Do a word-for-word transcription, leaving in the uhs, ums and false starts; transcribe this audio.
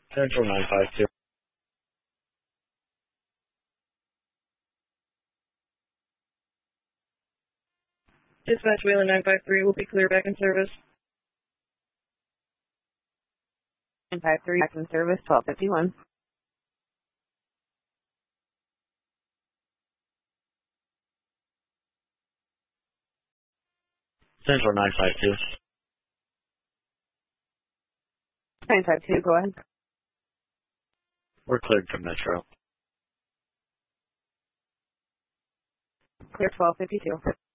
Central nine five two. Dispatch Wheeler nine five three will be clear back in service. nine five three back in service, twelve fifty-one. Central nine five two. nine five two, go ahead. We're cleared from Metro. Clear twelve fifty-two.